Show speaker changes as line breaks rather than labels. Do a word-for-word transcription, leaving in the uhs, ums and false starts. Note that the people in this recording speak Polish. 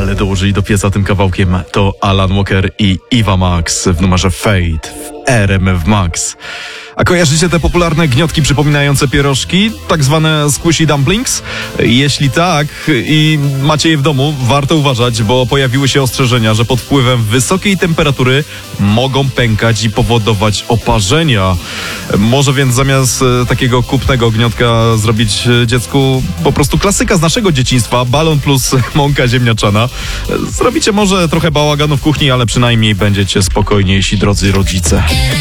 ale dołożyli do pieca tym kawałkiem to Alan Walker i Eva Max w numerze Fate w R M F Max. A kojarzycie te popularne gniotki przypominające pierożki, tak zwane squishy dumplings? Jeśli tak i macie je w domu, warto uważać, bo pojawiły się ostrzeżenia, że pod wpływem wysokiej temperatury mogą pękać i powodować oparzenia. Może więc zamiast takiego kupnego gniotka zrobić dziecku po prostu klasyka z naszego dzieciństwa, balon plus mąka ziemniaczana. Zrobicie może trochę bałaganu w kuchni, ale przynajmniej będziecie spokojniejsi, drodzy rodzice.